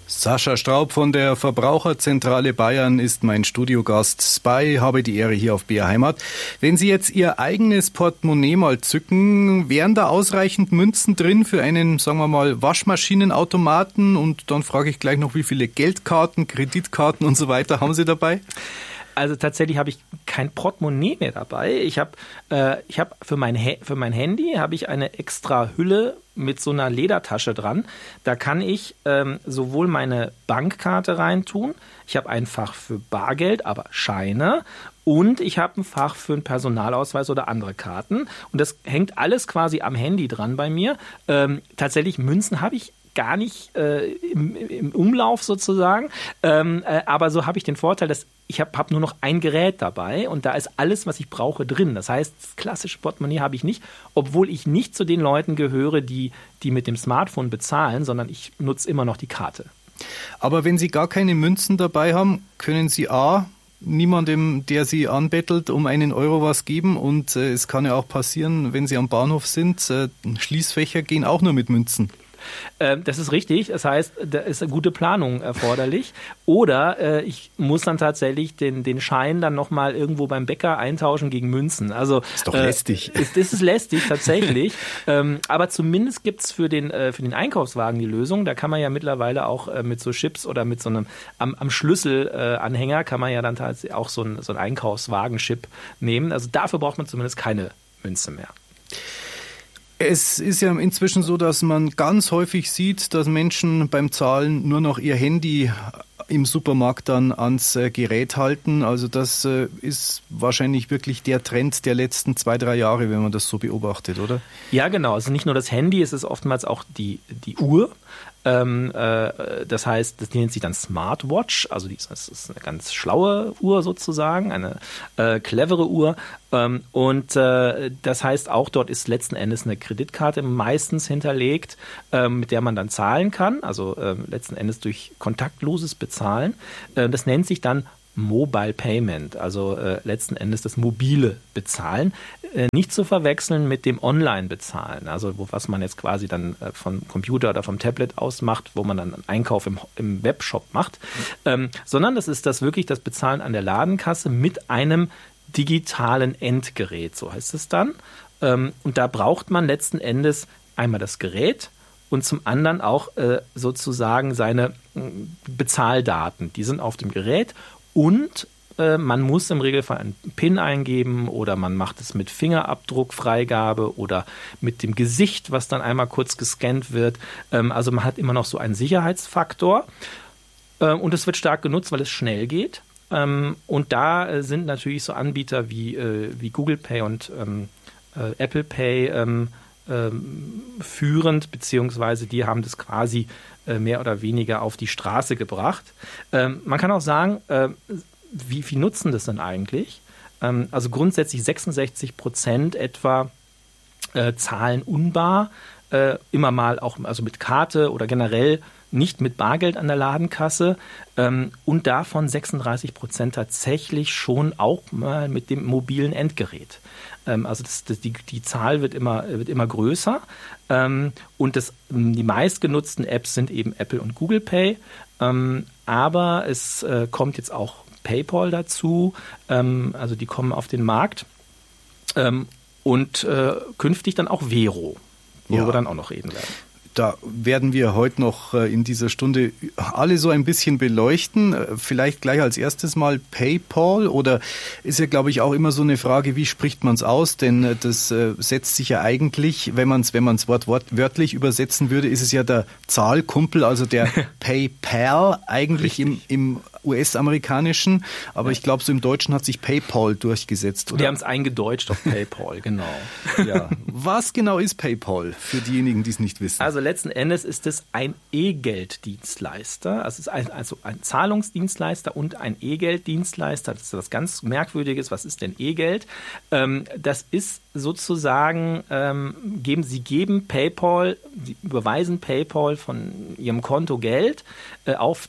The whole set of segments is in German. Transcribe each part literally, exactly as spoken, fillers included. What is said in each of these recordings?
Sascha Straub von der Verbraucherzentrale Bayern ist mein Studiogast bei Habe die Ehre hier auf B R Heimat. Wenn Sie jetzt Ihr eigenes Portemonnaie mal zücken, wären da ausreichend Münzen drin für einen, sagen wir mal, Waschmaschinenautomaten? Und dann frage ich gleich noch, wie viele Geldkarten, Kreditkarten und so weiter haben Sie dabei? Also tatsächlich habe ich kein Portemonnaie mehr dabei. Ich habe äh, ich habe für mein Ha- für mein Handy habe ich eine extra Hülle mit so einer Ledertasche dran. Da kann ich ähm, sowohl meine Bankkarte reintun. Ich habe ein Fach für Bargeld, aber Scheine. Und ich habe ein Fach für einen Personalausweis oder andere Karten. Und das hängt alles quasi am Handy dran bei mir. Ähm, tatsächlich Münzen habe ich gar nicht äh, im, im Umlauf sozusagen. Ähm, äh, aber so habe ich den Vorteil, dass ich habe hab nur noch ein Gerät dabei und da ist alles, was ich brauche, drin. Das heißt, das klassische Portemonnaie habe ich nicht, obwohl ich nicht zu den Leuten gehöre, die, die mit dem Smartphone bezahlen, sondern ich nutze immer noch die Karte. Aber wenn Sie gar keine Münzen dabei haben, können Sie A, niemandem, der Sie anbettelt, um einen Euro was geben, und äh, es kann ja auch passieren, wenn Sie am Bahnhof sind, äh, Schließfächer gehen auch nur mit Münzen. Das ist richtig. Das heißt, da ist eine gute Planung erforderlich. Oder äh, ich muss dann tatsächlich den, den Schein dann nochmal irgendwo beim Bäcker eintauschen gegen Münzen. Also, ist doch äh, lästig. Ist, ist es lästig, tatsächlich. ähm, aber zumindest gibt es für den, äh, für den Einkaufswagen die Lösung. Da kann man ja mittlerweile auch äh, mit so Chips oder mit so einem am, am Schlüsselanhänger äh, kann man ja dann tatsächlich auch so ein, so ein Einkaufswagen-Chip nehmen. Also dafür braucht man zumindest keine Münze mehr. Es ist ja inzwischen so, dass man ganz häufig sieht, dass Menschen beim Zahlen nur noch ihr Handy im Supermarkt dann ans Gerät halten. Also das ist wahrscheinlich wirklich der Trend der letzten zwei, drei Jahre, wenn man das so beobachtet, oder? Ja, genau. Also nicht nur das Handy, es ist oftmals auch die, die Uhr. Ähm, äh, das heißt, das nennt sich dann Smartwatch, also die, das ist eine ganz schlaue Uhr sozusagen, eine äh, clevere Uhr. Ähm, und äh, das heißt, auch dort ist letzten Endes eine Kreditkarte meistens hinterlegt, äh, mit der man dann zahlen kann, also äh, letzten Endes durch kontaktloses Bezahlen. Äh, das nennt sich dann Mobile Payment, also äh, letzten Endes das mobile Bezahlen, äh, nicht zu verwechseln mit dem Online-Bezahlen, also wo, was man jetzt quasi dann äh, vom Computer oder vom Tablet aus macht, wo man dann einen Einkauf im, im Webshop macht, ähm, sondern das ist das wirklich das Bezahlen an der Ladenkasse mit einem digitalen Endgerät, so heißt es dann. Ähm, und da braucht man letzten Endes einmal das Gerät und zum anderen auch äh, sozusagen seine äh, Bezahldaten, die sind auf dem Gerät. Und äh, man muss im Regelfall einen PIN eingeben oder man macht es mit Fingerabdruckfreigabe oder mit dem Gesicht, was dann einmal kurz gescannt wird. Ähm, also man hat immer noch so einen Sicherheitsfaktor. Äh, und es wird stark genutzt, weil es schnell geht. Ähm, und da äh, sind natürlich so Anbieter wie, äh, wie Google Pay und ähm, äh, Apple Pay ähm, ähm, führend, beziehungsweise die haben das quasi mehr oder weniger auf die Straße gebracht. Ähm, man kann auch sagen, äh, wie viel nutzen das denn eigentlich? Ähm, also grundsätzlich sechsundsechzig Prozent etwa äh, zahlen unbar, äh, immer mal auch also mit Karte oder generell nicht mit Bargeld an der Ladenkasse ähm, und davon sechsunddreißig Prozent tatsächlich schon auch mal mit dem mobilen Endgerät. Ähm, also das, das, die, die Zahl wird immer, wird immer größer ähm, und das, die meistgenutzten Apps sind eben Apple und Google Pay, ähm, aber es äh, kommt jetzt auch PayPal dazu, ähm, also die kommen auf den Markt ähm, und äh, künftig dann auch Vero, worüber ja. dann auch noch reden werden. Da werden wir heute noch in dieser Stunde alle so ein bisschen beleuchten. Vielleicht gleich als erstes mal PayPal, oder ist ja, glaube ich, auch immer so eine Frage, wie spricht man es aus? Denn das setzt sich ja eigentlich, wenn man es wenn man es wort, wort, wörtlich übersetzen würde, ist es ja der Zahlkumpel, also der PayPal eigentlich im, im U S-amerikanischen. Aber ja. ich glaube, so im Deutschen hat sich PayPal durchgesetzt, oder? Wir haben es eingedeutscht auf PayPal, genau. Ja. Was genau ist PayPal für diejenigen, die es nicht wissen? Also letzten Endes ist es ein E-Gelddienstleister. Also es ist ein, also ein Zahlungsdienstleister und ein E-Gelddienstleister. Das ist was ganz Merkwürdiges. Was ist denn E-Geld? Ähm, das ist sozusagen, ähm, geben, Sie geben PayPal, Sie überweisen PayPal von Ihrem Konto Geld äh, auf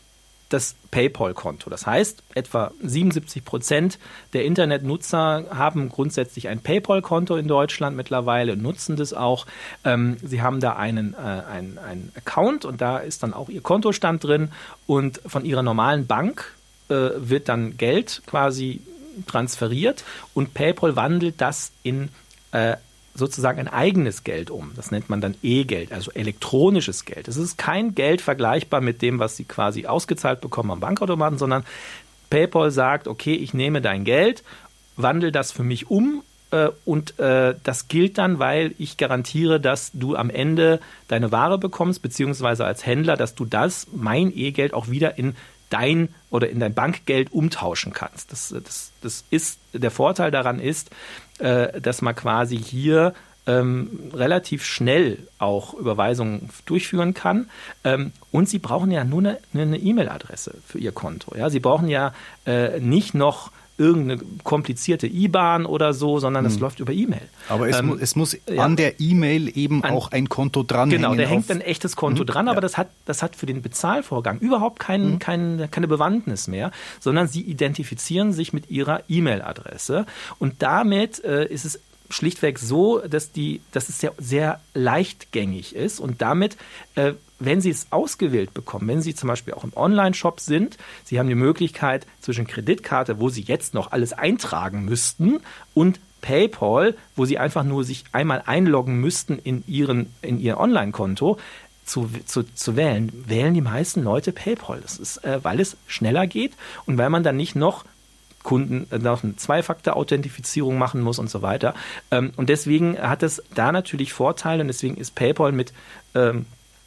das PayPal-Konto. Das heißt, etwa siebenundsiebzig Prozent der Internetnutzer haben grundsätzlich ein PayPal-Konto in Deutschland mittlerweile und nutzen das auch. Ähm, sie haben da einen, äh, einen, einen Account und da ist dann auch ihr Kontostand drin und von ihrer normalen Bank äh, wird dann Geld quasi transferiert und PayPal wandelt das in äh, sozusagen ein eigenes Geld um. Das nennt man dann E-Geld, also elektronisches Geld. Es ist kein Geld vergleichbar mit dem, was Sie quasi ausgezahlt bekommen am Bankautomaten, sondern PayPal sagt, okay, ich nehme dein Geld, wandle das für mich um äh, und äh, das gilt dann, weil ich garantiere, dass du am Ende deine Ware bekommst, beziehungsweise als Händler, dass du das, mein E-Geld, auch wieder in dein oder in dein Bankgeld umtauschen kannst. Das, das, das ist, der Vorteil daran ist, äh, dass man quasi hier ähm, relativ schnell auch Überweisungen durchführen kann. Ähm, und Sie brauchen ja nur eine, eine E-Mail-Adresse für Ihr Konto. Ja? Sie brauchen ja äh, nicht noch irgendeine komplizierte I B A N oder so, sondern das hm. läuft über E-Mail. Aber es, ähm, mu- es muss ja. an der E-Mail eben An, auch ein Konto dranhängen. Genau, da hängt auf, ein echtes Konto mhm. dran, aber ja. das hat, das hat für den Bezahlvorgang überhaupt kein, mhm. kein, keine Bewandtnis mehr, sondern Sie identifizieren sich mit Ihrer E-Mail-Adresse und damit äh, ist es schlichtweg so, dass, die, dass es sehr, sehr leichtgängig ist und damit äh, wenn Sie es ausgewählt bekommen, wenn Sie zum Beispiel auch im Online-Shop sind, Sie haben die Möglichkeit zwischen Kreditkarte, wo Sie jetzt noch alles eintragen müssten, und PayPal, wo Sie einfach nur sich einmal einloggen müssten in, ihren, in Ihr Online-Konto, zu, zu, zu wählen, wählen die meisten Leute PayPal. Das ist, äh, weil es schneller geht und weil man dann nicht noch Kunden äh, noch eine Zwei-Faktor-Authentifizierung machen muss und so weiter. Ähm, und deswegen hat es da natürlich Vorteile und deswegen ist PayPal mit ähm,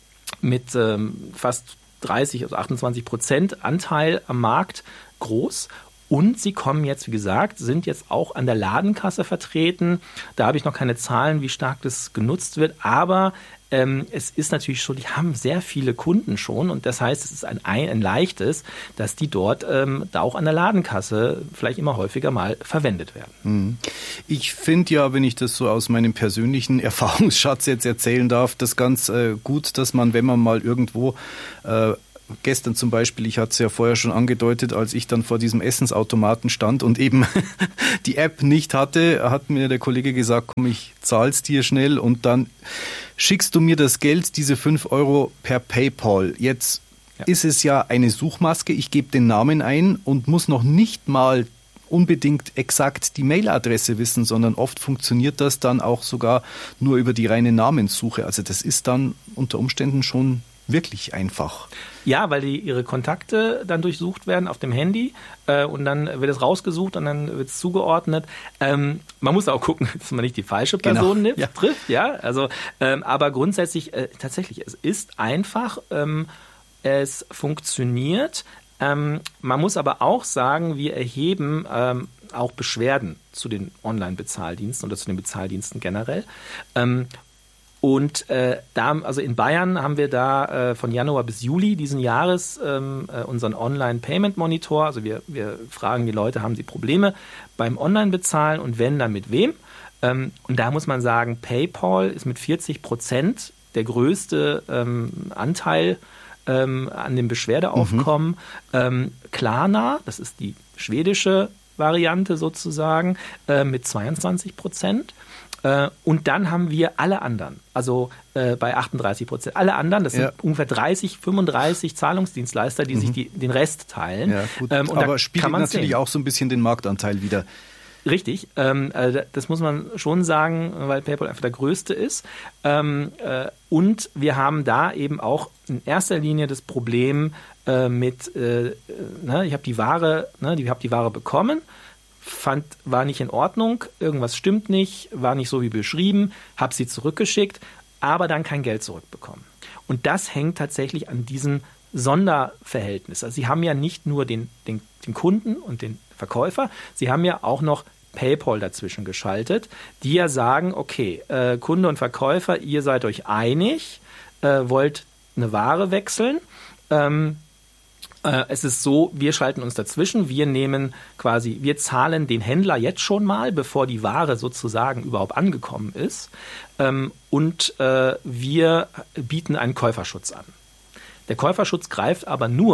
mit ähm, fast dreißig, also achtundzwanzig Prozent Anteil am Markt groß. Und sie kommen jetzt, wie gesagt, sind jetzt auch an der Ladenkasse vertreten. Da habe ich noch keine Zahlen, wie stark das genutzt wird. Aber ähm, es ist natürlich schon, die haben sehr viele Kunden schon. Und das heißt, es ist ein, ein leichtes, dass die dort ähm, da auch an der Ladenkasse vielleicht immer häufiger mal verwendet werden. Ich finde ja, wenn ich das so aus meinem persönlichen Erfahrungsschatz jetzt erzählen darf, das ganz äh, gut, dass man, wenn man mal irgendwo äh, gestern zum Beispiel, ich hatte es ja vorher schon angedeutet, als ich dann vor diesem Essensautomaten stand und eben die App nicht hatte, hat mir der Kollege gesagt, komm, ich zahl's dir schnell und dann schickst du mir das Geld, diese fünf Euro per PayPal. Jetzt ja. ist es ja eine Suchmaske, ich gebe den Namen ein und muss noch nicht mal unbedingt exakt die Mailadresse wissen, sondern oft funktioniert das dann auch sogar nur über die reine Namenssuche. Also das ist dann unter Umständen schon wirklich einfach. Ja, weil die, ihre Kontakte dann durchsucht werden auf dem Handy äh, und dann wird es rausgesucht und dann wird es zugeordnet. Ähm, man muss auch gucken, dass man nicht die falsche Person genau. nimmt, ja. trifft. Ja, also, ähm, aber grundsätzlich, äh, tatsächlich, es ist einfach, ähm, es funktioniert. Ähm, man muss aber auch sagen, wir erheben ähm, auch Beschwerden zu den Online-Bezahldiensten oder zu den Bezahldiensten generell. Ähm, Und äh, da, also in Bayern haben wir da äh, von Januar bis Juli diesen Jahres ähm, äh, unseren Online-Payment-Monitor. Also wir, wir fragen die Leute, haben sie Probleme beim Online-Bezahlen und wenn, dann mit wem? Ähm, und da muss man sagen, PayPal ist mit vierzig Prozent der größte ähm, Anteil ähm, an dem Beschwerdeaufkommen. Mhm. Ähm, Klarna, das ist die schwedische Variante sozusagen, äh, mit zweiundzwanzig Prozent. Und dann haben wir alle anderen, also äh, bei achtunddreißig Prozent. Alle anderen, das sind ja. ungefähr dreißig, fünfunddreißig Zahlungsdienstleister, die mhm. sich die, den Rest teilen. Ja, gut. Ähm, und aber spiegelt natürlich sehen. auch so ein bisschen den Marktanteil wieder. Richtig, ähm, äh, das muss man schon sagen, weil PayPal einfach der größte ist. Ähm, äh, und wir haben da eben auch in erster Linie das Problem äh, mit, äh, ne, ich habe die Ware, ne, ich habe die Ware bekommen, fand, war nicht in Ordnung, irgendwas stimmt nicht, war nicht so wie beschrieben, habe sie zurückgeschickt, aber dann kein Geld zurückbekommen. Und das hängt tatsächlich an diesem Sonderverhältnis. Also Sie haben ja nicht nur den, den, den Kunden und den Verkäufer, Sie haben ja auch noch PayPal dazwischen geschaltet, die ja sagen, okay, äh, Kunde und Verkäufer, ihr seid euch einig, äh, wollt eine Ware wechseln, ähm, es ist so, wir schalten uns dazwischen, wir nehmen quasi, wir zahlen den Händler jetzt schon mal, bevor die Ware sozusagen überhaupt angekommen ist, und wir bieten einen Käuferschutz an. Der Käuferschutz greift aber nur,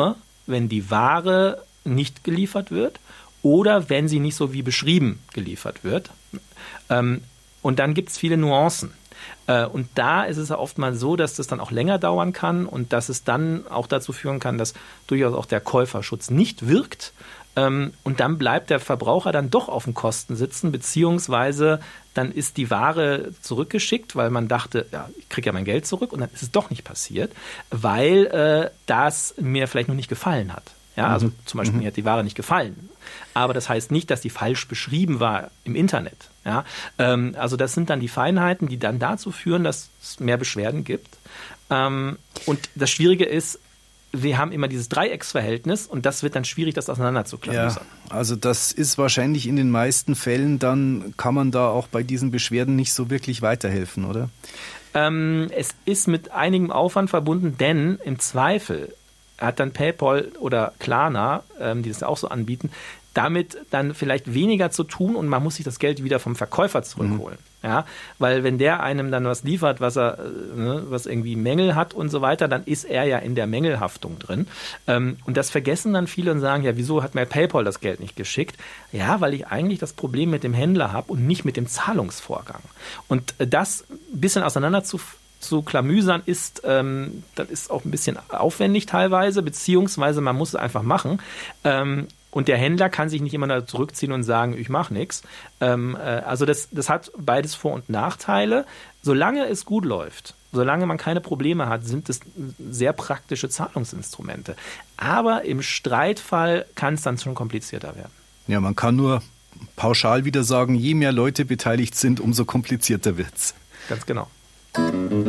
wenn die Ware nicht geliefert wird oder wenn sie nicht so wie beschrieben geliefert wird. Ähm, und dann gibt es viele Nuancen. Äh, und da ist es ja oft mal so, dass das dann auch länger dauern kann und dass es dann auch dazu führen kann, dass durchaus auch der Käuferschutz nicht wirkt. Ähm, und dann bleibt der Verbraucher dann doch auf den Kosten sitzen, beziehungsweise dann ist die Ware zurückgeschickt, weil man dachte, ja, ich kriege ja mein Geld zurück und dann ist es doch nicht passiert, weil äh, das mir vielleicht noch nicht gefallen hat. Ja, also mhm. zum Beispiel, mir hat die Ware nicht gefallen. Aber das heißt nicht, dass die falsch beschrieben war im Internet. Ja, ähm, also das sind dann die Feinheiten, die dann dazu führen, dass es mehr Beschwerden gibt. Ähm, und das Schwierige ist, wir haben immer dieses Dreiecksverhältnis und das wird dann schwierig, das auseinanderzuklamüsern. Ja, also das ist wahrscheinlich in den meisten Fällen, dann kann man da auch bei diesen Beschwerden nicht so wirklich weiterhelfen, oder? Ähm, es ist mit einigem Aufwand verbunden, denn im Zweifel hat dann PayPal oder Klarna, ähm, die das auch so anbieten, damit dann vielleicht weniger zu tun und man muss sich das Geld wieder vom Verkäufer zurückholen. Mhm. Ja, weil wenn der einem dann was liefert, was er, ne, was irgendwie Mängel hat und so weiter, dann ist er ja in der Mängelhaftung drin. Ähm, und das vergessen dann viele und sagen, ja, wieso hat mir PayPal das Geld nicht geschickt? Ja, weil ich eigentlich das Problem mit dem Händler habe und nicht mit dem Zahlungsvorgang. Und das ein bisschen auseinander zu zu klamüsern ist, ähm, das ist auch ein bisschen aufwendig teilweise, beziehungsweise man muss es einfach machen. Ähm, und der Händler kann sich nicht immer da zurückziehen und sagen, ich mache nichts. Ähm, äh, also das, das hat beides Vor- und Nachteile. Solange es gut läuft, solange man keine Probleme hat, sind es sehr praktische Zahlungsinstrumente. Aber im Streitfall kann es dann schon komplizierter werden. Ja, man kann nur pauschal wieder sagen, je mehr Leute beteiligt sind, umso komplizierter wird's. Ganz genau.